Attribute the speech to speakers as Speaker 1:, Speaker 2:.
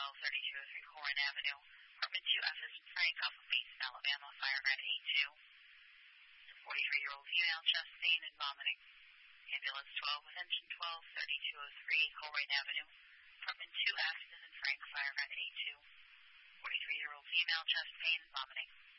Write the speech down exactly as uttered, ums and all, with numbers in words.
Speaker 1: twelve thirty-two oh three Corin Avenue. Apartment two F is Frank off of Basin, Alabama. Fire at eight two. The forty-three-year-old female, chest pain and vomiting. Ambulance twelve with engine twelve thirty-two oh three Corin Avenue. Apartment two F is in Frank. Fire at eight two. forty-three-year-old female, chest pain and vomiting.